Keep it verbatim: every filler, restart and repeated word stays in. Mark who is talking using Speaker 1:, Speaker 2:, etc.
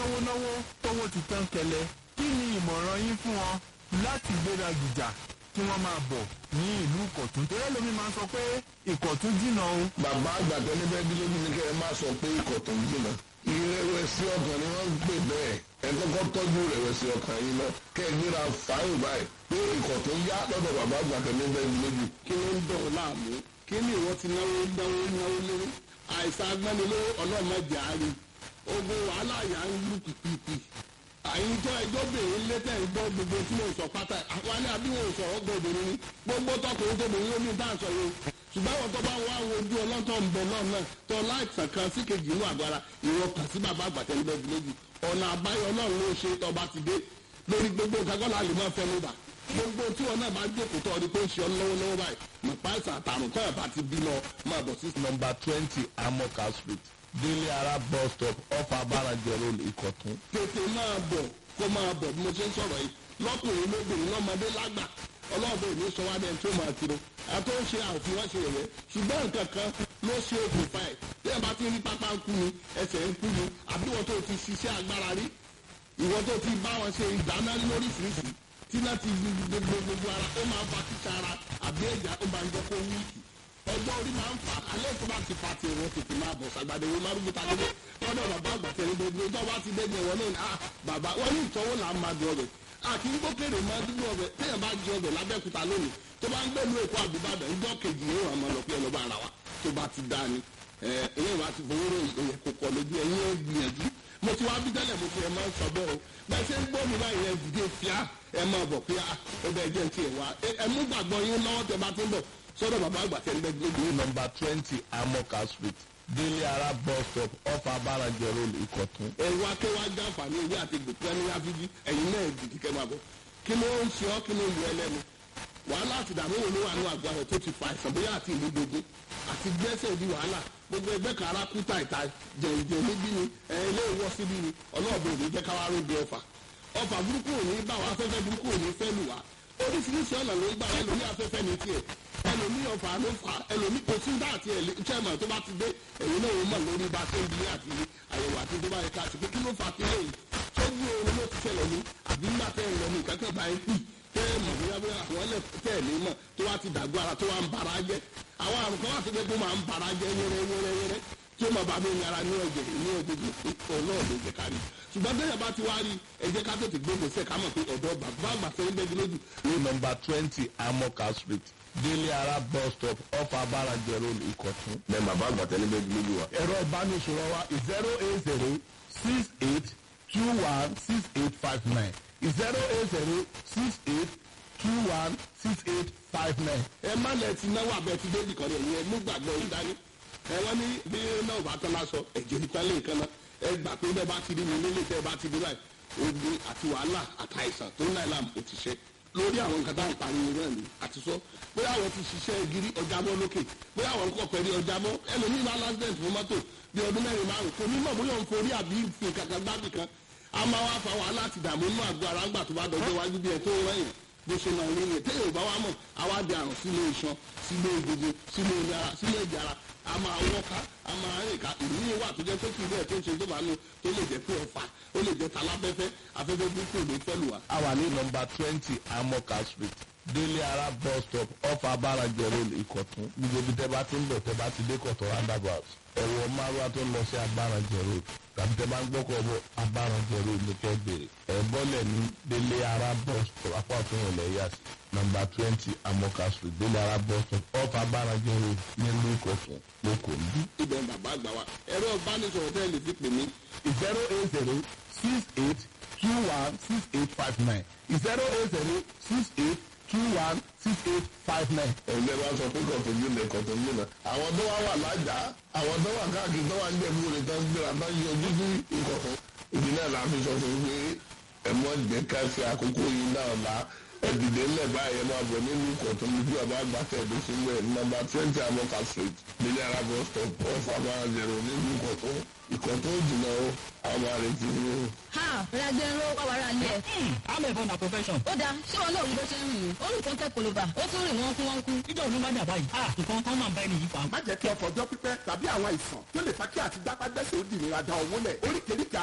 Speaker 1: náwó náwó tówó ti tán kẹlẹ kí ni ìmọ̀ràn yín fún wọn láti gbéra gìjà kí wọ́n máa bọ̀ ní ìlú ìkọ̀tún torí ẹlòmí máa ń sọ pé ìkọ̀tún jìnnà o.
Speaker 2: bàbá àgbàdo níbẹ̀ bí lójú ni kẹ́ ẹ má sọ pé ìkọ̀tún jìnnà ìrẹ̀wẹ̀sì ọkàn ni wọ́n ń pè bẹ́ẹ̀ ẹ kọ́kọ́ tọ́jú ìrẹ̀wẹ̀sì ọkàn yìí lọ kẹ́ ẹ gbéra fáyìn báyìí pé ìkọ̀tún yá lọ́dọ̀ bàbá àgbàdo níbẹ̀ bí lójú.
Speaker 3: kí ló ń dọ̀ ọ́ láàmú kí ni ìwọ ti náwó náwó náwó lórí àìsàn agbẹ́nilówó ọlọ́mọdé àárín ogun wàhálà yà ń lù pìpìpì àyíjọ ẹjọ́ bèrè létẹ̀ ń gbọ́ gbogbo tí mo sọ pátá àwọn alẹ́ àbí wọn ò sọ̀rọ̀ gbọ́dọ̀ ní gbogbo tọkùnrin tó bèrè lómi bá ń sọ yìí ṣùgbọ́n àwọn tó bá wá wo ojú ọlọ́tọ̀ ń bẹ náà náà tó láìsàn kan sí kejì inú àgbára ìwọ kàn sí bàbá àgbàtẹ́ níbẹ̀ lójú ọ̀nà àbáyọ náà ló ṣe tọba ti dé lórí gbogbo kakọ́lá lè má fẹ́ ló bà gbogbo tí wọn náà bá jókòó tó ọdún tó ń ṣe ọ lọ́wọ́ lọ́wọ́ báyìí mọ̀pá ìsàn àtàrùn tó ẹ̀ bá ti bí lọ máa bọ̀ sí.
Speaker 2: nọmba twenty amoka street délé ara bus stop off abarajẹ road ìkọ̀tún.
Speaker 3: tètè máa bọ̀ kó máa bọ̀ bí mo ṣe ń sọ̀rọ̀ yìí lọ́kùnrin lóbìnrin lọ́mọdé lágbà ọlọ́ọ̀bẹ ò ní sọ wá dẹ́n tó máa tiro àti ó ń ṣe àfihàn wọ́n ṣe yẹ̀yẹ́ ṣùgbọ́n nǹkan kan ló ṣe òkùnfà ẹ̀ bí ẹ bá ti rí pápá ń kú ni ẹsẹ̀ ń kú ni àbí wọ́n tó ti ṣiṣẹ́ agbára rí ìwọ́n tó ti bá wọn ṣe ìdáná lóríṣiríṣi tí náà ti gbogbo gbogbo ara ó máa ń fa kíkà ara àbí ẹ̀já ó máa ń jẹ́ kó wíìkì ọjọ́ orí máa ń fà alẹ́ tó bá ti fa ti ìwọ̀n tètè máa bọ̀ sàgbàdo ìwọ̀n márùn bíta dé lọ́dọ̀ bàbá àgbàtẹ́ ní gbogbo tó bá ti dé ní ìwọ̀n náà ah bàbá wọ́n ní ìtọ́wò là ń máa di ọbẹ̀ àti ń gbókèrè máa dúró ọbẹ̀ téèyàn bá di ọbẹ̀ lábẹ́kúta lónìí tó bá ń gbẹ̀lú èkó àbúbàdàn ìjọ kejì yóò hàn mọ́ lọ pé ọlọ́ba ara wa tó bá ti dá ni ẹ̀yìn wa ti fowó rò ìyẹn kò kọ̀ lójú ẹ̀yìn ẹ̀ gbìyànjú mo ti wá bí tẹ́lẹ̀ mo fi ẹ̀ máa ń sọ bẹ́ẹ̀ o bẹ́ẹ̀ ṣe ń gbọ́ mi báyìí ẹ̀ dìde fíà ẹ̀ máa bọ̀ pé ó bẹ́ẹ̀ jẹ́ ti ẹ̀ wá ẹ̀ mú gbàgbọ́ yín lọ́wọ́ tẹ bá ti ń bọ̀ sọ́dọ̀ bàbá àgbà tẹ̀ ń bẹ́ gbogbo.
Speaker 2: nọmba twenty amoka street délé ara bus stop off abarajẹ road ìkọ̀tún.
Speaker 3: ẹ̀rù akéwájú àǹfààní ìwé àti gbèsè ní áfíjí ẹ̀yin náà dìde kẹ́ máa bọ̀ kí ló ń ṣe ọ́ kí ló ń yọ ẹlẹ́nu wàhálà àti ìdààmú wo ló wà ní àgọ́ rẹ̀ tó ti fa àìsàn bóyá àti ìlú gbogbo àti gbẹ́sẹ̀ di wàhálà gbogbo ẹgbẹ́ kan ara kú tàìtà jẹ̀ǹjẹ̀ níbí ni ilé ìwọ́ síbí ni ọlọ́ọ̀bẹ òní jẹ́ káwá róde ọfà ọfà burúkú òní bá wa afẹ́fẹ́ burúkú òní fẹ́ lù wá oríṣiríṣi ọ̀nà ló ń gbà ẹlòmí afẹ́fẹ́ ní tiẹ̀ ẹlòmí ọfà ló fà ẹlòmí kò sí dá àti chairman tó bá ti dé èyí náà wọ́n mọ̀ lórí bá ṣe ń bilé àti àyẹ̀wò àti tó bá yẹ ká ṣe pé kí ló fà kílẹ̀ yìí sójú oorun ló ti ṣẹlẹ̀ ní àbí nígbà tẹ́ ẹ̀ lọ ní ìkákẹ́ bá ń pì tẹ́ ẹ̀ mọ̀ bóyá bóyá àwọn ẹlẹ́ tẹ́ ẹ̀ lé mọ̀ tó wá ti dàgbọ́ ara tó wá ń bara jẹ́ àwọn àrùn kan wà tó dé tó máa ń bara jẹ́ wẹ́rẹ́ wẹ́rẹ́ wẹ́rẹ́ tí ó máa bá mi yàrá ní ọ̀jẹ̀ ní ọ̀jẹ̀ ọlọ́ọ̀dẹ̀ jẹ́ kárí ṣùgbọ́n bẹ́ẹ̀ bá ti wá rí ẹ jẹ́ ká tètè gbé gbèsè ká mọ̀ pé ọ̀dọ́ bàbá àgbà sẹ́yìn bẹ́ẹ̀ lójú.
Speaker 2: ní nọmba twenty amoka street délé ara bus stop off abarajẹ road ìkọ̀tún. ní bàbá àgbà tẹ́lẹ̀ bẹ́ẹ̀ lójú wa.
Speaker 1: ẹ̀rọ ìbánisọ̀rọ̀ wa zero eight zero six eight two one six eight five nine zero eight zero six eight two one six eight five nine.
Speaker 3: ẹ má lẹ ti náwó abẹ ti débì kan rẹ ìyẹn mú gbàgbọ́ yín dání ẹ wọ́n ní bí náà bá tán lásọ ẹ̀jẹ̀ nípa lè kan náà ẹ gbà pé bẹ́ẹ̀ bá ti rí mi nílé tẹ́ ẹ bá ti rí láì ogun àti wàhálà àtàìsàn tó ń láì láàmú ó ti ṣe lórí àwọn nǹkan tá à ń pariwo náà ni àti sọ bóyá àwọn ti ṣiṣẹ́ gírí ọjà mọ́ lókè bóyá àwọn nǹkan pẹ̀lú ọjà mọ́ ẹlòmíì máa lásìdẹ̀ntì fún mọ́tò bí ọdún mẹ́rin márùn kò ní mọ̀ bóyá òun forí àbí fi kankan gbábì kan a máa wá fa wàhálà àti ìdààmú inú àgọ́ ara ńgbà tó bá dọ̀jọ́ wájú bí ẹ tó rẹ́yìn bó ṣe máa rí yẹn téèyàn bá wá mọ̀ àwa di àrùn sílé iṣan sílé egungun sílé ìyára sílé ìjára a máa wọ́ká a máa rìn ká ìrìn wà tó jẹ́ pé kí ilé ẹ̀ tó ń ṣe tó bá nu tó lè jẹ́ pé ọ̀fà ó lè jẹ́ talábẹ́fẹ́ afẹ́fẹ́ burúkú ò ní fẹ́ lù wá.
Speaker 2: a wà ní nọmba twenty amoka street délé ara bus stop off abarajẹ road ìkọ̀tún gbogbo ibi tẹ́ bá ti ń bọ̀ tẹ́ bá ti dé kọ̀tún roundabout ẹ̀wọ̀n márùwá tó ń lọ sí abarajẹ road tàbí tẹ́ bá ń gbọ́kọ̀ bọ̀ abarajẹ road ní kẹ́ bèrè ẹ̀ bọ́lẹ̀ ní délé ara bus stop apá ọ̀tún ìrọ̀lẹ́ yà sí nọmba twenty amoka street délé ara bus stop off abarajẹ road nílùú ìkọ̀tún lóko ní.
Speaker 3: ibẹ̀ ń bàbá àgbà wa ẹ̀rọ ìbánisọ̀rọ̀ tẹ́ lè fi pè mí
Speaker 1: zero eight zero six eight two one six eight five nine zero eight zero six eight two one six eight five nine.
Speaker 2: ẹgbẹ́ bá sọ pé kọ̀tún yìí lè kọ̀tún yìí lọ. àwọn tó wá wà lájà àwọn tó wà káàkiri tó wà ń jẹ̀bú rẹ̀ tó ń gbéra tó ń yọjú sí ìkọ̀tún. ìdí náà la fi sọ fún pé ẹ̀mọ́ jẹ́ ká fi àkókò yìí náà la ẹ̀dìdé ńlẹ̀ báyìí ẹ̀ máa bọ̀ nínú ìkọ̀tún ní bí ọba àgbà tẹ̀dó sílẹ̀ nọ́mbà twenty amoka street nílé ara bus stop off abarajẹ̀rò nínú ìkọ̀tún ìkọ̀tún jìnnà o àwọn àrètí ni o.
Speaker 4: ha rẹgbẹ ló wà wàrà lẹ.
Speaker 5: I'm a born a profession.
Speaker 4: ó dáa ṣé wọn náà rí bó ṣe ń rìn ó nìkan tẹ koloba ó tún rìn wọn kú wọn kú.
Speaker 5: ìjọ òun má dà báyìí. ah nǹkan kan máa ń bá ẹni yìí fa.
Speaker 6: má jẹ́ kí ọkọ̀ ọjọ́ pípẹ́ tàbí àwọn àìsàn tó lè fa kí àti dápá gbẹ́sẹ̀ ó dì nira da owó lẹ̀ oríkèéríkèé